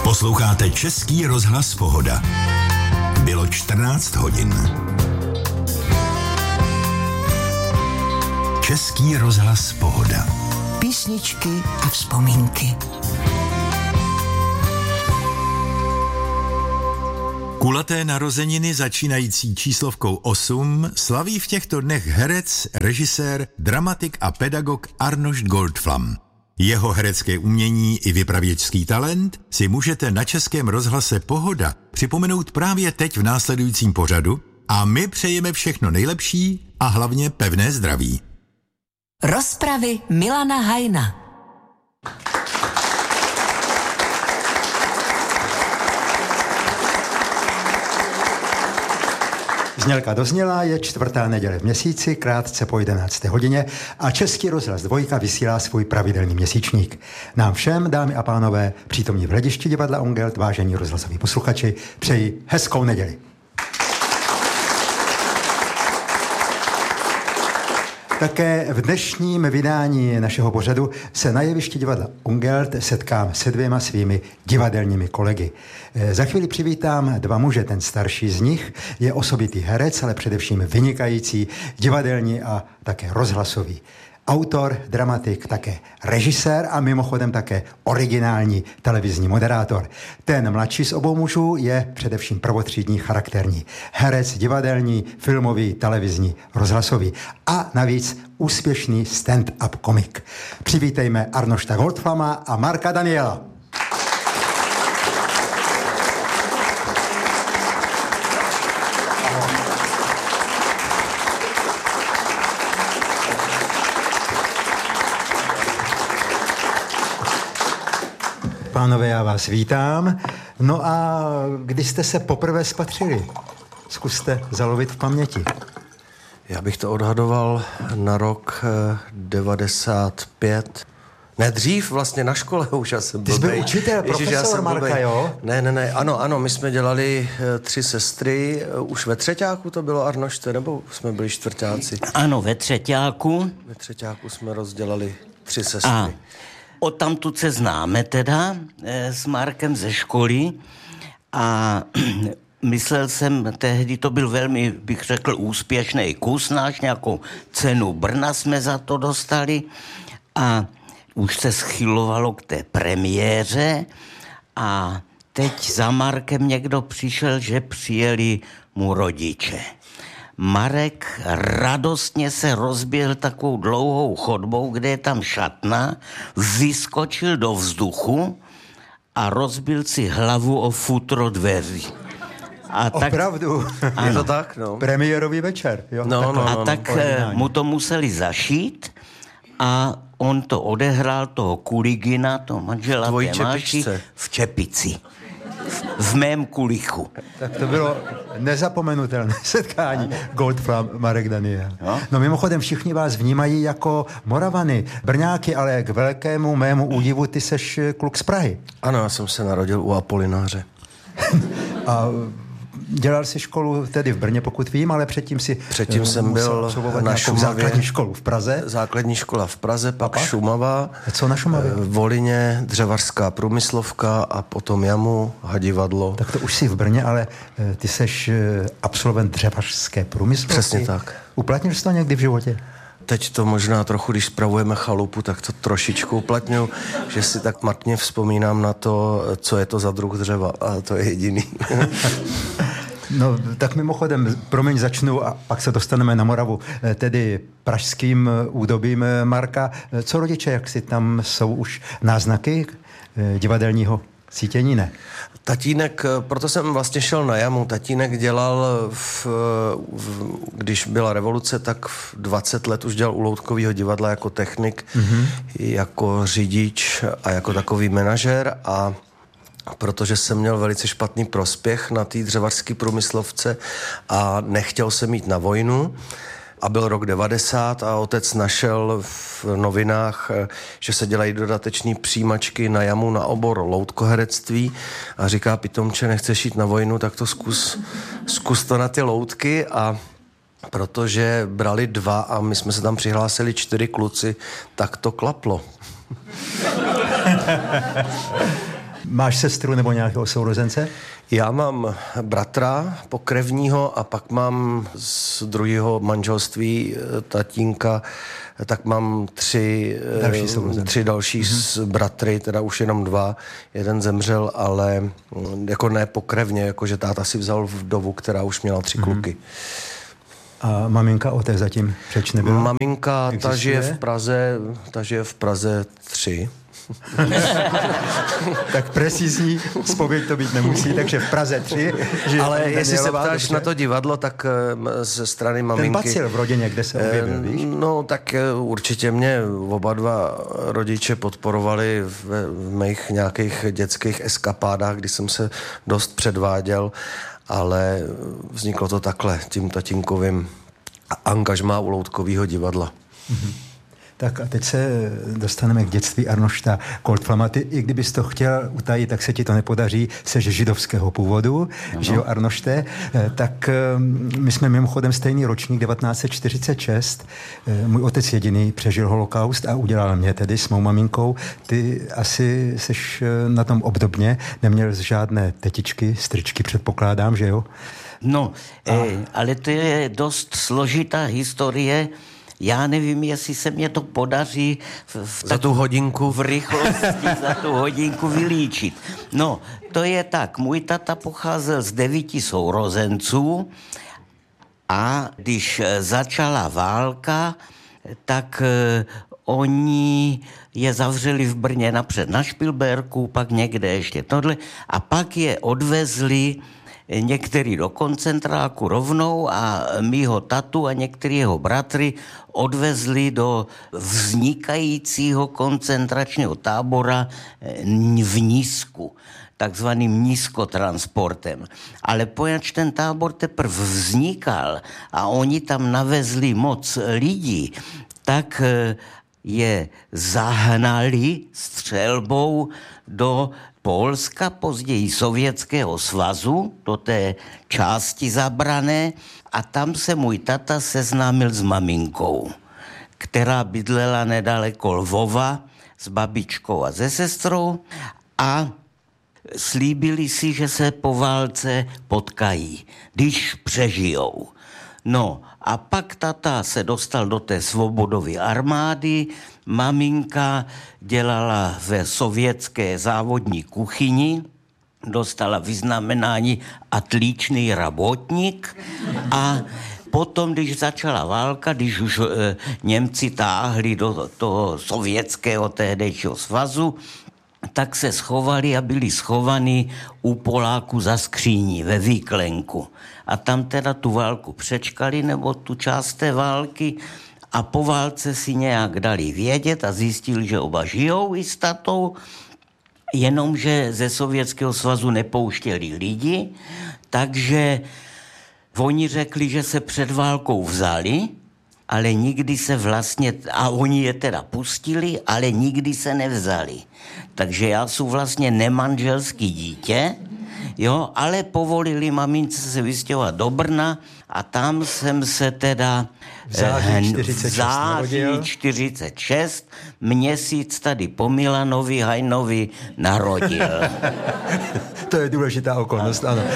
Posloucháte Český rozhlas Pohoda. Bylo 14 hodin. Český rozhlas Pohoda. Písničky a vzpomínky. Kulaté narozeniny začínající číslovkou 8 slaví v těchto dnech herec, režisér, dramatik a pedagog Arnošt Goldflam. Jeho herecké umění i vypravěčský talent si můžete na Českém rozhlase Pohoda připomenout právě teď v následujícím pořadu a my přejeme všechno nejlepší a hlavně pevné zdraví. Rozpravy Milana Hajna. Znělka dozněla, je 4. neděle v měsíci, krátce po 11. hodině a Český rozhlas 2 vysílá svůj pravidelný měsíčník. Nám všem, dámy a pánové, přítomní v hledišti divadla Ungelt, vážení rozhlasoví posluchači, přeji hezkou neděli. Také v dnešním vydání našeho pořadu se na jevišti divadla Ungelt setkám se 2 svými divadelními kolegy. Za chvíli přivítám 2 muže, ten starší z nich je osobitý herec, ale především vynikající divadelní a také rozhlasový autor, dramatik, také režisér a mimochodem také originální televizní moderátor. Ten mladší z obou mužů je především prvotřídní charakterní herec, divadelní, filmový, televizní, rozhlasový a navíc úspěšný stand-up komik. Přivítejme Arnošta Goldflama a Marka Daniela. Pánové, já vás vítám. No a kdy jste se poprvé spatřili? Zkuste zalovit v paměti. Já bych to odhadoval na rok 95. Ne, dřív vlastně na škole už já jsem blbej. Ty jsi byl učitel, profesor Marka, jo? Ne, ano, my jsme dělali 3 sestry, už ve třeťáku to bylo, Arnošte, nebo jsme byli čtvrťáci? Ano, ve třeťáku. Ve třeťáku jsme rozdělali 3 sestry. A odtamtud se známe teda s Markem ze školy a myslel jsem, tehdy to byl velmi, bych řekl, úspěšný kus náš, nějakou cenu Brna jsme za to dostali a už se schylovalo k té premiéře a teď za Markem někdo přišel, že přijeli mu rodiče. Marek radostně se rozběhl takovou dlouhou chodbou, kde je tam šatna, vyskočil do vzduchu a rozbil si hlavu o futro dveří. A opravdu? Je to tak, no. Premiérový večer, jo? Tak mu to museli zašít a on to odehrál, toho kuligina, toho manžela Temáši, v čepici. V mém kulichu. Tak to bylo nezapomenutelné setkání Goldflam, Marek Daniel. No mimochodem všichni vás vnímají jako Moravany, Brňáky, ale k velkému mému údivu ty seš kluk z Prahy. Ano, já jsem se narodil u Apolináře. A dělal jsi školu tedy v Brně, pokud vím, ale předtím jsem byl na Šumavě. Základní školu v Praze. Základní škola v Praze, pak Šumava. A co na Šumavě? Volině, dřevařská průmyslovka a potom Jamu, Hadivadlo. Tak to už jsi v Brně, ale ty seš absolvent dřevařské průmyslovky. Přesně tak. Uplatnil jsi to někdy v životě? Teď to možná trochu, když spravujeme chalupu, tak to trošičku uplatňuji, že si tak matně vzpomínám na to, co je to za druh dřeva, a to je jediný. No, tak mimochodem, promiň, začnu a pak se dostaneme na Moravu, tedy pražským údobím Marka. Co rodiče, jak si tam jsou už náznaky divadelního cítění, ne? Tatínek, proto jsem vlastně šel na Jamu, tatínek dělal, když byla revoluce, tak v 20 let už dělal u Loutkového divadla jako technik, jako řidič a jako takový manažer a protože jsem měl velice špatný prospěch na té dřevařské průmyslovce a nechtěl jsem jít na vojnu. A byl rok 90 a otec našel v novinách, že se dělají dodateční přijímačky na Jamu na obor loutkoherectví a říká, pitomče, nechceš jít na vojnu, tak to zkus to na ty loutky a protože brali 2 a my jsme se tam přihlásili 4 kluci, tak to klaplo. Máš sestru nebo nějakého sourozence? Já mám bratra pokrevního a pak mám z druhého manželství tatínka, tak mám tři další bratry, teda už jenom 2. Jeden zemřel, ale jako ne pokrevně, jakože táta si vzal vdovu, která už měla 3 kluky. A maminka o té zatím řeč nebyla? Maminka, ta žije v Praze 3. Tak precizní zpověď to být nemusí, takže v Praze 3. Ale jestli se ptáš na to divadlo, tak ze strany maminky... Ten bacil v rodině, kde se objevil, víš? No, tak určitě mě oba dva rodiče podporovali v mých nějakých dětských eskapádách, kdy jsem se dost předváděl, ale vzniklo to takhle, tím tatínkovým angažmá u Loutkového divadla. Mm-hmm. Tak a teď se dostaneme k dětství Arnošta Goldflama. Ty, i kdybys to chtěl utajit, tak se ti to nepodaří. Jsi židovského původu, že jo, Arnošte. Tak my jsme mimochodem stejný ročník, 1946. Můj otec jediný přežil holokaust a udělal mě tedy s mou maminkou. Ty asi seš na tom obdobně, neměl žádné tetičky, strčky, předpokládám, že jo? No, ale to je dost složitá historie. Já nevím, jestli se mě to podaří za tu hodinku v rychlosti za tu hodinku vylíčit. No, to je tak. Můj tata pocházel z 9 sourozenců a když začala válka, tak oni je zavřeli v Brně napřed na Špilberku, pak někde ještě tohle a pak je odvezli některý do koncentráku rovnou a mýho tatu a některý jeho bratry odvezli do vznikajícího koncentračního tábora v Nízku, takzvaným nízkotransportem. Ale poněvadž ten tábor teprve vznikal a oni tam navezli moc lidí, tak je zahnali střelbou do Polska, později Sovětského svazu, do té části zabrané, a tam se můj tata seznámil s maminkou, která bydlela nedaleko Lvova s babičkou a se sestrou a slíbili si, že se po válce potkají, když přežijou. No a pak tata se dostal do té svobodové armády, maminka dělala ve sovětské závodní kuchyni, dostala vyznamenání atlíčný rabotník a potom, když začala válka, když už Němci táhli do toho sovětského tehdejšího svazu, tak se schovali a byli schovaní u Poláku za skříní ve výklenku. A tam teda tu válku přečkali, nebo tu část té války, a po válce si nějak dali vědět a zjistili, že oba žijou i s tatou, jenomže ze Sovětského svazu nepouštěli lidi, takže oni řekli, že se před válkou vzali, ale nikdy se vlastně, a oni je teda pustili, ale nikdy se nevzali. Takže já jsem vlastně nemanželský dítě, jo, ale povolili mamince se vystěhovat do Brna a tam jsem se teda v září 46 měsíc tady po Milanovi Hajnovi narodil. To je důležitá okolnost, ano.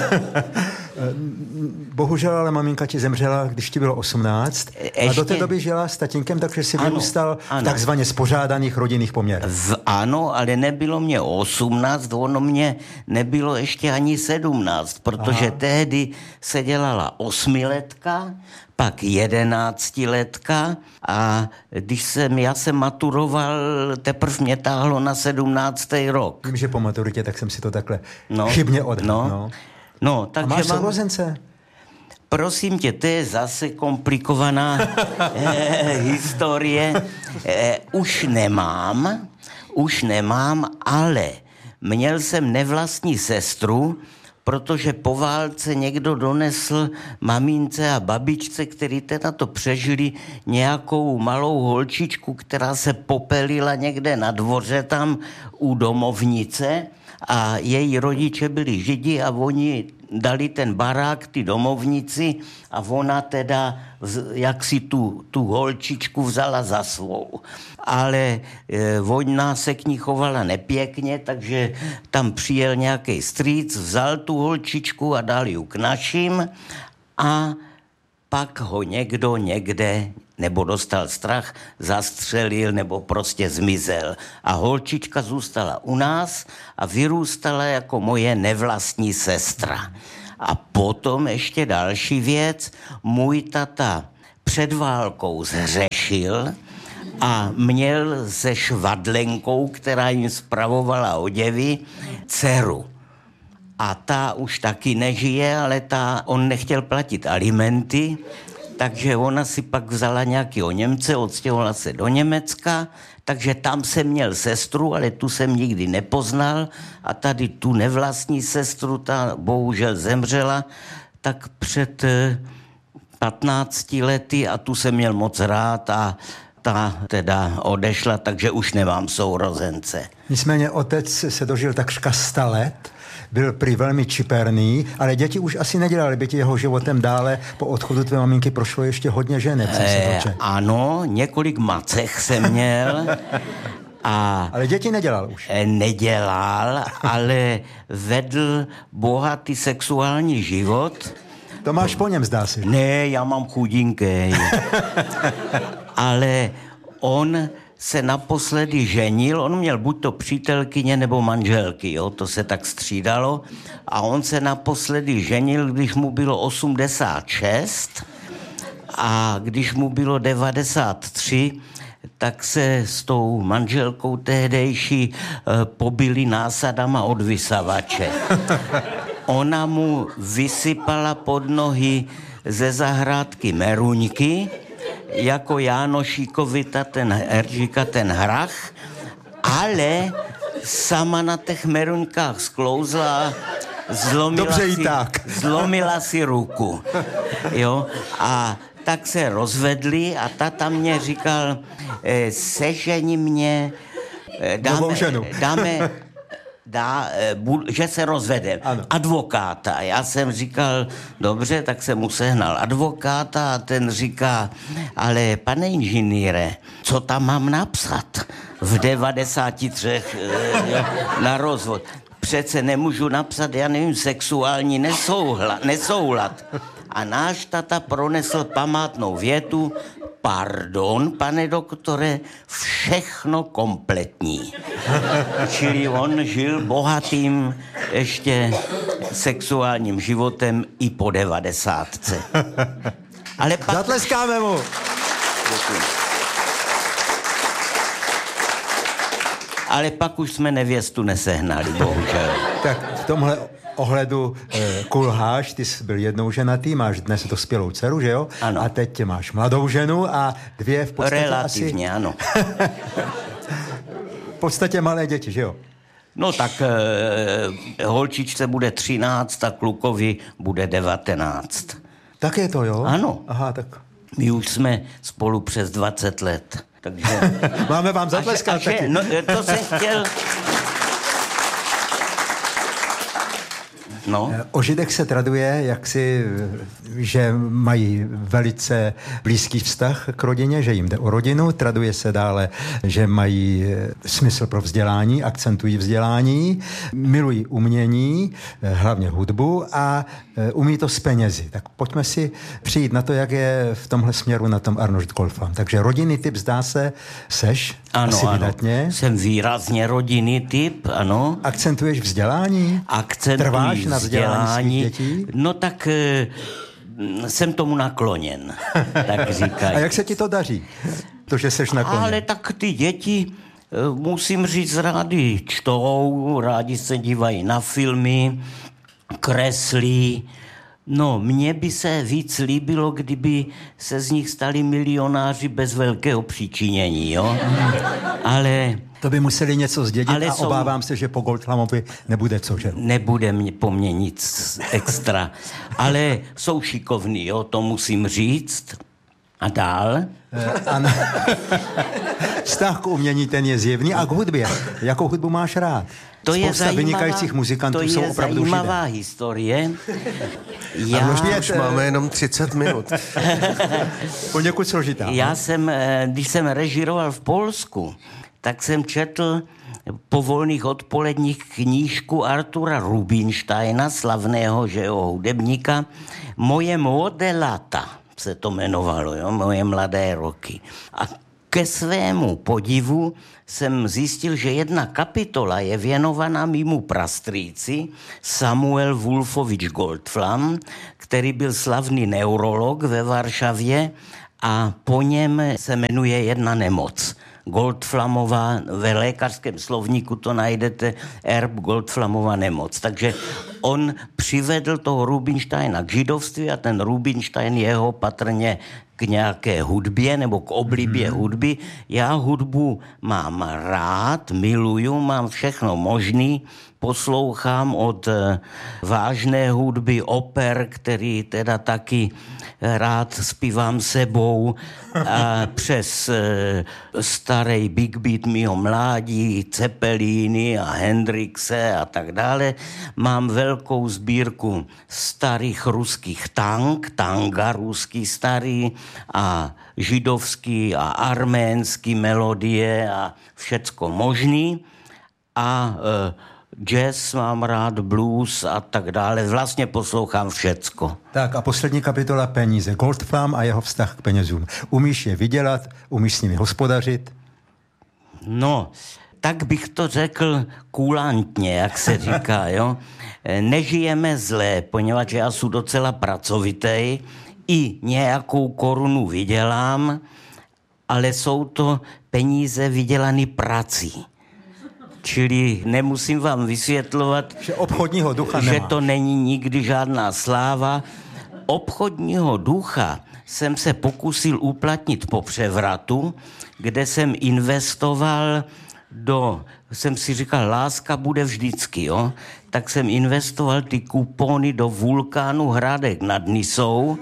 Bohužel, ale maminka ti zemřela, když ti bylo 18. A do té doby žila s tatínkem, takže si vyrůstal v takzvaně spořádaných rodinných poměrech. Ano, ale nebylo mě 18, ono mě nebylo ještě ani 17, protože tehdy se dělala 8letka, pak 11letka a když já jsem maturoval, teprve mě táhlo na 17. rok. Vím, že po maturitě, tak jsem si to takhle chybně odhadl. No, takže a máš sourozence? Prosím tě, to je zase komplikovaná historie. Už nemám, ale měl jsem nevlastní sestru, protože po válce někdo donesl mamince a babičce, který teda to přežili, nějakou malou holčičku, která se popelila někde na dvoře tam u domovnice a její rodiče byli Židi a oni dali ten barák, ty domovnici a ona teda jak si tu holčičku vzala za svou. Ale vojna se k ní chovala nepěkně, takže tam přijel nějaký strýc, vzal tu holčičku a dal ju k našim a pak ho někdo někde nebo dostal strach, zastřelil nebo prostě zmizel. A holčička zůstala u nás a vyrůstala jako moje nevlastní sestra. A potom ještě další věc, můj tata před válkou zhřešil a měl se švadlenkou, která jim spravovala oděvy, dceru. A ta už taky nežije, ale on nechtěl platit alimenty, takže ona si pak vzala nějakého Němce, odstěhovala se do Německa, takže tam jsem měl sestru, ale tu jsem nikdy nepoznal a tady tu nevlastní sestru, ta bohužel zemřela, tak před 15 lety a tu jsem měl moc rád a ta teda odešla, takže už nemám sourozence. Nicméně otec se dožil takřka 100 let, byl prý velmi čiperný, ale děti už asi nedělali, by ti jeho životem dále po odchodu tvé maminky prošlo ještě hodně ženeb. Ano, několik macech jsem měl. Ale děti nedělal už. Nedělal, ale vedl bohatý sexuální život. To máš po něm, zdá se. Ne, já mám chudinkej. Ale on se naposledy ženil, on měl buď to přítelkyně nebo manželky, jo, to se tak střídalo a on se naposledy ženil, když mu bylo 86 a když mu bylo 93, tak se s tou manželkou tehdejší pobili násadama od vysavače. Ona mu vysypala pod nohy ze zahrádky meruňky, jako Jánošíkovita ten hrach, ale sama na těch meruňkách sklouzla, zlomila si ruku. Jo? A tak se rozvedli a tata mě říkal, seženi mě, že se rozvedem. Advokáta. A já jsem říkal, dobře, tak jsem mu sehnal advokáta a ten říká, ale pane inženýre, co tam mám napsat v 93 na rozvod? Přece nemůžu napsat, já nevím, sexuální nesoulad. A náš tata pronesl památnou větu, pardon, pane doktore, všechno kompletní. Čili on žil bohatým ještě sexuálním životem i po 90. Ale pak... Zatleskáme mu. Děkuji. Ale pak už jsme nevěstu nesehnali, bohužel. Tak v tomhle ohledu kulháš, ty jsi byl jednou ženatý, máš dnes dospělou dceru, že jo? Ano. A teď máš mladou ženu a dvě v podstatě relativně, asi... ano. V podstatě malé děti, že jo? No tak holčičce bude 13 a klukovi bude 19. Tak je to, jo? Ano. Aha, tak... My už jsme spolu přes 20 let, takže... Máme vám zatleskat taky. No, to jsem chtěl... No. O Židech se traduje, že mají velice blízký vztah k rodině, že jim jde o rodinu. Traduje se dále, že mají smysl pro vzdělání, akcentují vzdělání, milují umění, hlavně hudbu a umí to s penězi. Tak pojďme si přijít na to, jak je v tomhle směru na tom Arnošt Goldflam. Takže rodinný typ, zdá se, seš? Ano, asi ano. vydatně. Jsem výrazně rodinný typ, ano. Akcentuješ vzdělání? Trváš na vzdělání svých dětí? No tak jsem tomu nakloněn, tak říkají. A jak se ti to daří? To, že seš nakloněn. Ale tak ty děti, musím říct, rádi čtou, rádi se dívají na filmy, kreslí. No, mně by se víc líbilo, kdyby se z nich stali milionáři bez velkého přičinění, jo? Ale... To by museli něco zdědit a obávám se, že po Goldflamovi nebude co, že? Nebude po mně nic extra. Ale jsou šikovní, jo, to musím říct. A dál? Vztah k umění, ten je zjevný, a k hudbě. Jakou hudbu máš rád? To je vynikajících muzikantů jsou opravdu všude. To je zajímavá historie. Už máme jenom 30 minut. Poněkud složitá. Když jsem režíroval v Polsku, tak jsem četl po volných odpoledních knížku Artura Rubinsteina, slavného hudebníka, Moje mladé lata se to jmenovalo, jo? Moje mladé roky. A ke svému podivu jsem zjistil, že jedna kapitola je věnovaná mému prastrýci Samuel Wolfowicz Goldflam, který byl slavný neurolog ve Varšavě, a po něm se jmenuje jedna nemoc. Goldflamová, ve lékařském slovníku to najdete, erb Goldflamova nemoc. Takže on přivedl toho Rubinsteina k židovství a ten Rubinstein jeho patrně k nějaké hudbě nebo k oblibě hudby. Já hudbu mám rád, miluju, mám všechno možný, poslouchám od vážné hudby, oper, který teda taky rád zpívám sebou, a přes starý big beat mýho mládí, Cepelíny a Hendrixe a tak dále. Mám velkou sbírku starých ruských tanga ruský starý a židovský a arménský melodie a všecko možný. A jazz mám rád, blues a tak dále. Vlastně poslouchám všecko. Tak a poslední kapitola peníze. Goldflam a jeho vztah k penězům. Umíš je vydělat, umíš s nimi hospodařit? No, tak bych to řekl kulantně, jak se říká, jo. Nežijeme zlé, poněvadž já jsem docela pracovitej, i nějakou korunu vydělám, ale jsou to peníze vydělané prací. Čili nemusím vám vysvětlovat, že obchodního ducha že nemáš. To není nikdy žádná sláva. Obchodního ducha jsem se pokusil uplatnit po převratu, kde jsem investoval jsem si říkal, láska bude vždycky, jo? Tak jsem investoval ty kupony do vulkánu Hradec nad Nisou.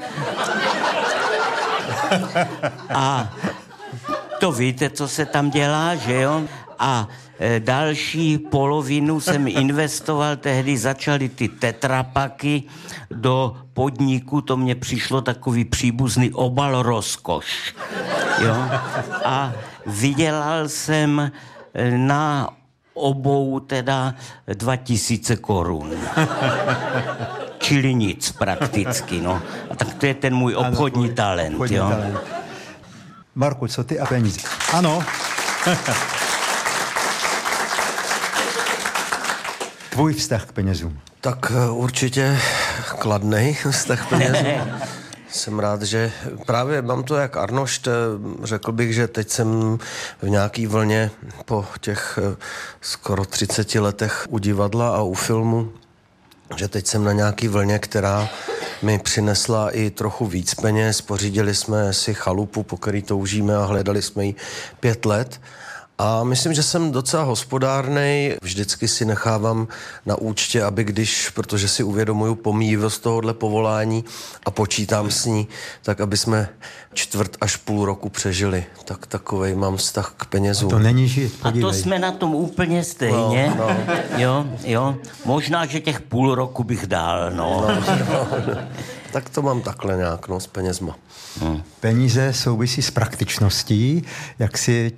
A to víte, co se tam dělá, že jo? A další polovinu jsem investoval, tehdy začaly ty tetrapaky do podniku, to mně přišlo takový příbuzný obal rozkoš. Jo? A vydělal jsem na obou teda 2000 korun. Čili nic prakticky, no. A tak to je ten můj obchodní talent, jo. Talent. Marku, co ty a peníze? Ano. Tvůj vztah k penězům. Tak určitě kladnej vztah k penězům. Jsem rád, že právě mám to jak Arnošt, řekl bych, že teď jsem v nějaký vlně po těch skoro 30 letech u divadla a u filmu, že teď jsem na nějaký vlně, která mi přinesla i trochu víc peněz. Pořídili jsme si chalupu, po který toužíme, a hledali jsme ji 5 let. A myslím, že jsem docela hospodárnej, vždycky si nechávám na účtě, aby protože si uvědomuju pomíjivost tohohle povolání a počítám s ní, tak aby jsme 1/4 až půl roku přežili. Tak takovej mám vztah k penězům. To není žít, podívej. A to jsme na tom úplně stejně. No. Jo. Možná, že těch půl roku bych dal, no. Tak to mám takhle nějak, s penězma. Peníze souvisí s praktičností. Jak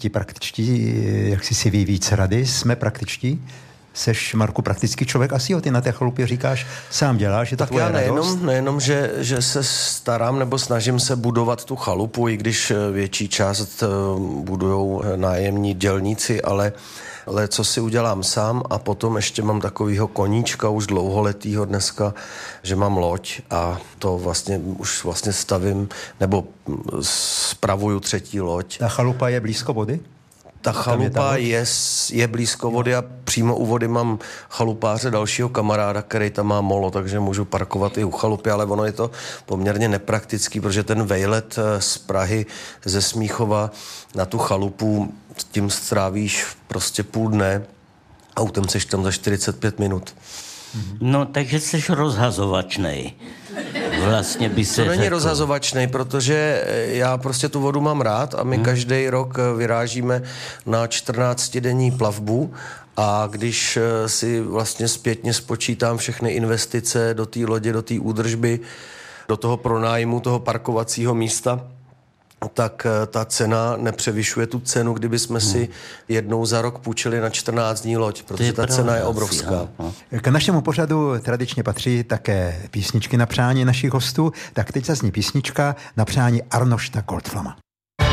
si ví víc rady? Jsme praktičtí? Seš, Marku, praktický člověk? Asi jo, ty na té chalupě říkáš, sám děláš, že to tvoje radost? Nejenom, že se starám nebo snažím se budovat tu chalupu, i když větší část budujou nájemní dělníci, ale co si udělám sám, a potom ještě mám takovýho koníčka už dlouholetýho dneska, že mám loď a to už stavím nebo spravuju 3. loď. Ta chalupa je blízko vody? Ta chalupa je blízko vody a přímo u vody mám chalupáře dalšího kamaráda, který tam má molo, takže můžu parkovat i u chalupy, ale ono je to poměrně nepraktický, protože ten vejlet z Prahy, ze Smíchova na tu chalupu, tím strávíš prostě půl dne, autem seš tam za 45 minut. No, takže jsi rozhazovačnej. vlastně by se To není řekl. rozhazovačnej, protože já prostě tu vodu mám rád a my každý rok vyrážíme na 14denní plavbu a když si vlastně zpětně spočítám všechny investice do té lodě, do té údržby, do toho pronájmu, toho parkovacího místa, tak ta cena nepřevyšuje tu cenu, kdyby jsme si jednou za rok půjčili na 14 dní loď, protože ta cena je obrovská. K našemu pořadu tradičně patří také písničky na přání našich hostů, tak teď zazní písnička na přání Arnošta Goldflama.